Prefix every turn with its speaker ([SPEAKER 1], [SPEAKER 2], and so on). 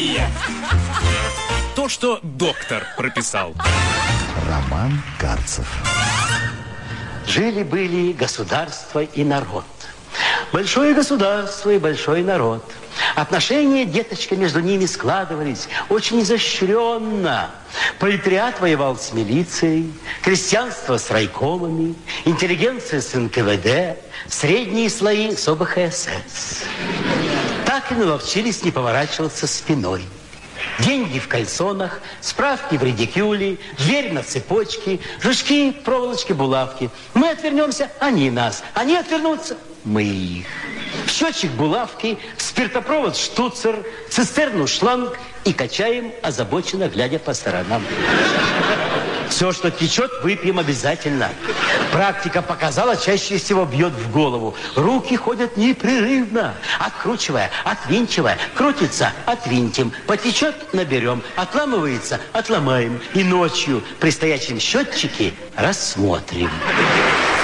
[SPEAKER 1] Нет. То, что доктор прописал.
[SPEAKER 2] Роман Карцев.
[SPEAKER 3] Жили-были государство и народ. Большое государство и большой народ. Отношения, деточка, между ними складывались очень изощренно. Пролетариат воевал с милицией, крестьянство с райкомами, интеллигенция с НКВД, средние слои с ОБХСС. Так и наловчились не поворачиваться спиной. Деньги в кальсонах, справки в редикюле, дверь на цепочке, жучки, проволочки, булавки. Мы отвернемся, они нас. Они отвернутся, мы их. Счетчик булавки, спиртопровод штуцер, цистерну шланг и качаем, озабоченно глядя по сторонам. Все, что течет, выпьем обязательно. Практика показала, чаще всего бьет в голову. Руки ходят непрерывно, откручивая, отвинчивая, крутится, отвинтим, потечет, наберем, отламывается, отломаем. И ночью при стоячем счетчике рассмотрим.